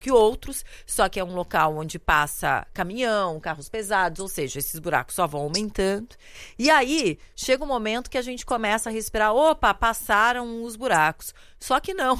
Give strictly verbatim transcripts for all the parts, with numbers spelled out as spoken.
que outros, só que é um local onde passa caminhão, carros pesados, ou seja, esses buracos só vão aumentando. E aí, chega um momento que a gente começa a respirar, opa, passaram os buracos. Só que não.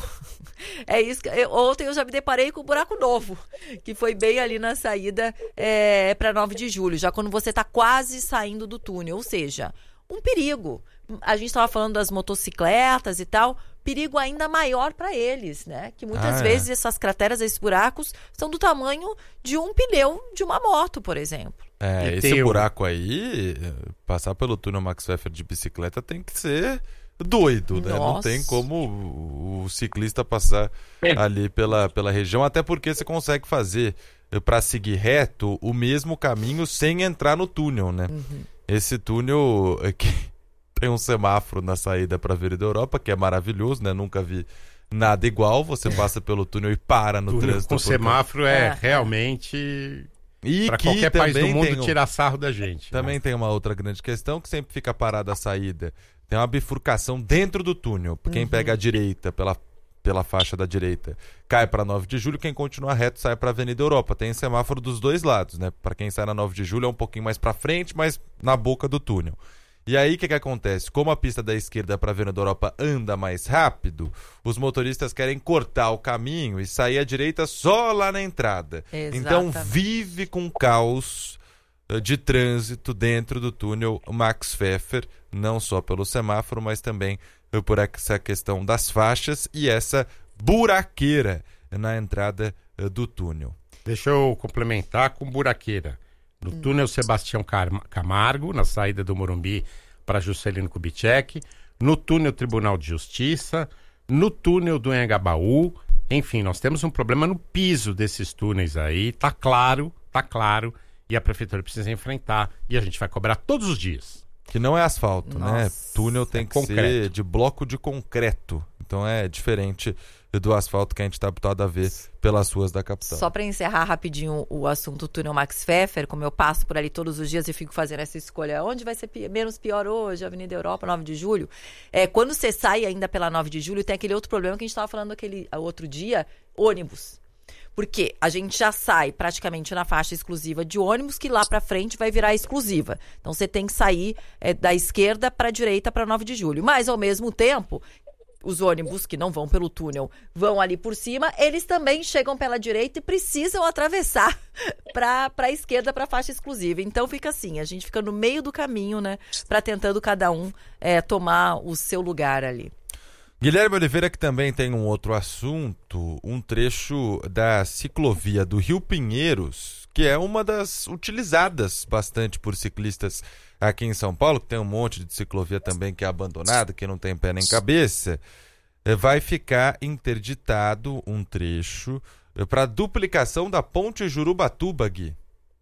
É isso que eu, ontem eu já me deparei com um buraco novo, que foi bem ali na saída é, para nove de julho, já quando você está quase saindo do túnel, ou seja, um perigo. A gente estava falando das motocicletas e tal, perigo ainda maior para eles, né? Que muitas ah, vezes é. essas crateras, esses buracos, são do tamanho de um pneu de uma moto, por exemplo. É, E esse tem o- buraco aí, passar pelo túnel Max Pfeffer de bicicleta tem que ser doido, né? Não Nossa. tem como o, o ciclista passar É. ali pela, pela região, até porque você consegue fazer, para seguir reto, o mesmo caminho sem entrar no túnel, né? Uhum. Esse túnel aqui tem um semáforo na saída para a Avenida Europa, que é maravilhoso, né? Nunca vi nada igual. Você passa pelo túnel e para no Túnel trânsito. com por- semáforo é, É. realmente E para que qualquer país do também mundo tem um- tirar sarro da gente. Também né? tem uma outra grande questão que sempre fica parada a saída. Tem uma bifurcação dentro do túnel. Quem Uhum. pega a direita, pela, pela faixa da direita, cai para nove de julho. Quem continua reto sai para a Avenida Europa. Tem semáforo dos dois lados, né? Para quem sai na nove de julho é um pouquinho mais para frente, mas na boca do túnel. E aí o que, que acontece? Como a pista da esquerda para a Avenida Europa anda mais rápido, os motoristas querem cortar o caminho e sair à direita só lá na entrada. Então Exatamente. vive com caos eh, de trânsito dentro do túnel Max Pfeffer, não só pelo semáforo, mas também eh, por essa questão das faixas e essa buraqueira na entrada eh, do túnel. Deixa eu complementar com buraqueira. No túnel Sebastião Car- Camargo, na saída do Morumbi para Juscelino Kubitschek, no túnel Tribunal de Justiça, no túnel do Anhangabaú. Enfim, nós temos um problema no piso desses túneis aí. Tá claro, tá claro. E a prefeitura precisa enfrentar. E a gente vai cobrar todos os dias. Que não é asfalto, né? Nossa, Túnel tem é que concreto. ser de bloco de concreto. Então é diferente do asfalto que a gente está habituado a ver pelas ruas da capital. Só para encerrar rapidinho o assunto túnel Max Pfeffer, como eu passo por ali todos os dias e fico fazendo essa escolha, onde vai ser pi- menos pior hoje, Avenida Europa, nove de julho, é, quando você sai ainda pela nove de julho, tem aquele outro problema que a gente estava falando aquele outro dia, ônibus. Porque a gente já sai praticamente na faixa exclusiva de ônibus, que lá para frente vai virar exclusiva. Então você tem que sair é, da esquerda para a direita para nove de julho. Mas, ao mesmo tempo, os ônibus que não vão pelo túnel vão ali por cima, eles também chegam pela direita e precisam atravessar para a esquerda, para a faixa exclusiva. Então fica assim, a gente fica no meio do caminho, né, para tentando cada um é, tomar o seu lugar ali. Guilherme Oliveira, que também tem um outro assunto, um trecho da ciclovia do Rio Pinheiros, que é uma das utilizadas bastante por ciclistas aqui em São Paulo, que tem um monte de ciclovia também que é abandonada, que não tem pé nem cabeça, eh, vai ficar interditado um trecho para duplicação da ponte Jurubatuba, Gui.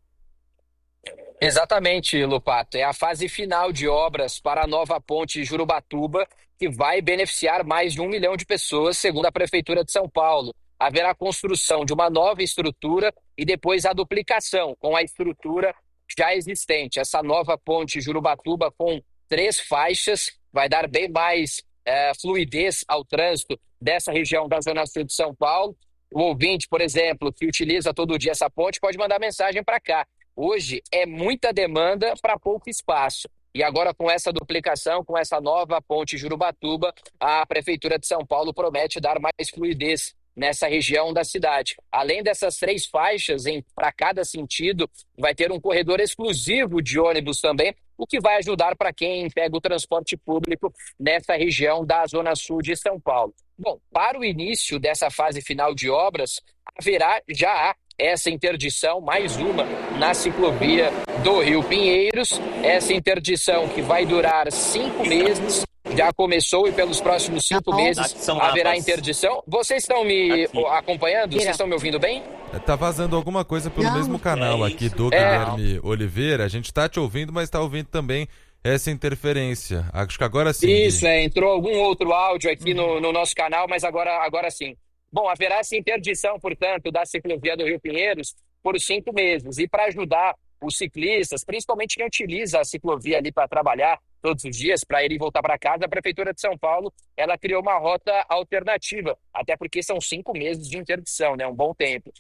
Exatamente, Lupato. É a fase final de obras para a nova ponte Jurubatuba, que vai beneficiar mais de um milhão de pessoas, segundo a Prefeitura de São Paulo. Haverá a construção de uma nova estrutura e depois a duplicação com a estrutura já existente. Essa nova ponte Jurubatuba com três faixas vai dar bem mais eh, fluidez ao trânsito dessa região da Zona Sul de São Paulo. O ouvinte, por exemplo, que utiliza todo dia essa ponte, pode mandar mensagem para cá. Hoje é muita demanda para pouco espaço. E agora, com essa duplicação, com essa nova ponte Jurubatuba, a Prefeitura de São Paulo promete dar mais fluidez nessa região da cidade. Além dessas três faixas para cada sentido, vai ter um corredor exclusivo de ônibus também, o que vai ajudar para quem pega o transporte público nessa região da Zona Sul de São Paulo. Bom, para o início dessa fase final de obras, haverá, já há essa interdição, mais uma, na ciclovia do Rio Pinheiros. Essa interdição que vai durar cinco meses, já começou e pelos próximos cinco meses haverá interdição. Vocês estão me Aqui. acompanhando? Vocês estão me ouvindo bem? Tá vazando alguma coisa pelo Não. mesmo canal É aqui isso. do É. Guilherme Oliveira. A gente tá te ouvindo, mas tá ouvindo também essa interferência. Acho que agora sim. Gui. Isso, é, entrou algum outro áudio aqui no, no nosso canal, mas agora, agora sim. Bom, haverá essa interdição, portanto, da ciclovia do Rio Pinheiros por cinco meses. E para ajudar os ciclistas, principalmente quem utiliza a ciclovia ali para trabalhar todos os dias para ele voltar para casa, a Prefeitura de São Paulo ela criou uma rota alternativa, até porque são cinco meses de interdição, né? Um bom tempo.